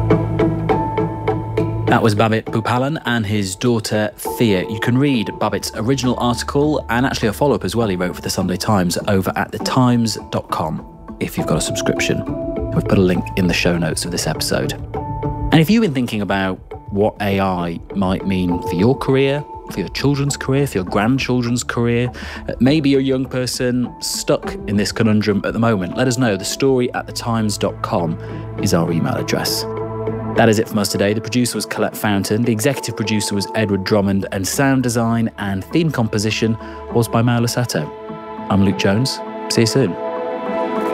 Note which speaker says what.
Speaker 1: That was Babit Bhupalan and his daughter Thea. You can read Babit's original article and actually a follow-up as well he wrote for the Sunday Times over at thetimes.com if you've got a subscription. We've put a link in the show notes of this episode. And if you've been thinking about what AI might mean for your career, for your children's career, for your grandchildren's career, maybe you're a young person stuck in this conundrum at the moment, let us know. thestory@thetimes.com is our email address. That is it from us today. The producer was Colette Fountain, the executive producer was Edward Drummond, and sound design and theme composition was by Mao Lassato. I'm Luke Jones. See you soon.